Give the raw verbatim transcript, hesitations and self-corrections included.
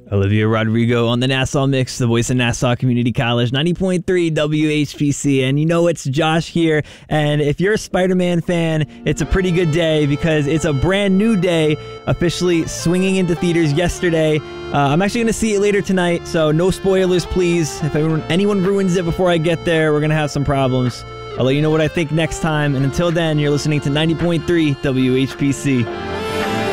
Olivia Rodrigo on the Nassau Mix, the voice of Nassau Community College, ninety point three W H P C. And you know, it's Josh here. And if you're a Spider-Man fan, it's a pretty good day because it's a brand new day, officially swinging into theaters yesterday. Uh, I'm actually going to see it later tonight, so no spoilers, please. If anyone, anyone ruins it before I get there, we're going to have some problems. I'll let you know what I think next time. And until then, you're listening to ninety point three W H P C.